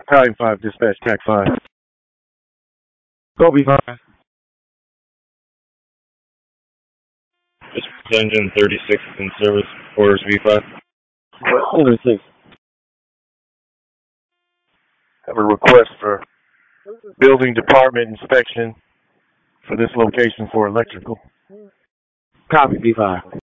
Time 5, dispatch, TAC 5. Go B5. This is engine 36 in service, orders V5. Order 6. Have a request for building department inspection for this location for electrical. Copy B5.